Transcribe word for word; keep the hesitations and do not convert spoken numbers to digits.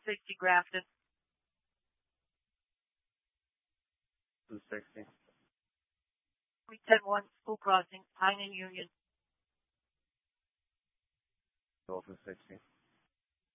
sixty Grafton. two sixty. three ten one School Crossing, Pine and Union. Go for sixty.